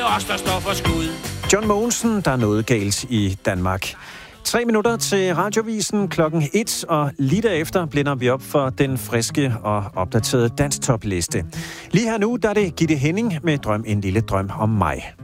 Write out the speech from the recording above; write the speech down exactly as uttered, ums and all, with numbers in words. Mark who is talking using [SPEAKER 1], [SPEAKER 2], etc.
[SPEAKER 1] os, der står for skud.
[SPEAKER 2] John Mogensen, der er noget galt i Danmark. Tre minutter til Radiovisen klokken et, og lige derefter blænder vi op for den friske og opdaterede dansk topliste. Lige her nu, der er det Gitte Henning med Drøm en lille drøm om mig.